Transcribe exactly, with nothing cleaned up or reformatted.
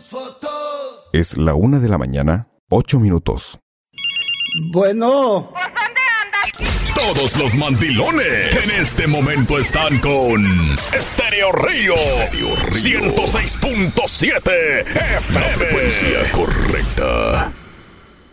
Es la una de la mañana, ocho minutos. Bueno. Todos los mandilones en este momento están con Estéreo Río, ciento seis punto siete F M. La frecuencia correcta.